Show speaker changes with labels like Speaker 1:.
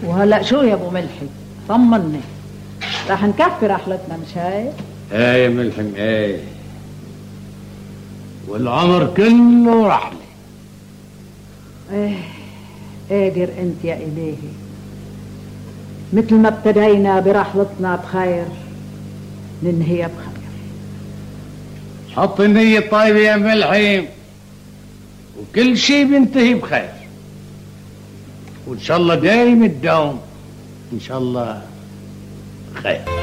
Speaker 1: وهلا شو يا ابو ملحي؟ طمني، رح نكفي رحلتنا مش هيك؟
Speaker 2: ايه يا ملحم ايه، والعمر كله رحلة.
Speaker 1: ايه قادر انت يا الهي، مثل ما ابتدينا برحلتنا بخير ننهيها بخير.
Speaker 2: حط النية طيبة يا ملحم، وكل شيء بينتهي بخير، وان شاء الله دايم الدوم ان شاء الله خير.